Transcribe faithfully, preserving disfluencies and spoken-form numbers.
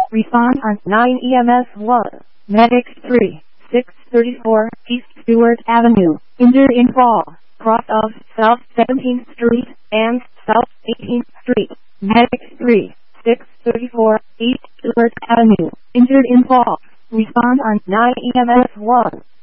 Respond on nine E M S one. Medic three, six thirty-four East Stewart Avenue. Injured in fall. Cross of South seventeenth Street and South eighteenth Street. Medic three, six thirty-four East Stewart Avenue. Injured in fall. Respond on nine E M S one.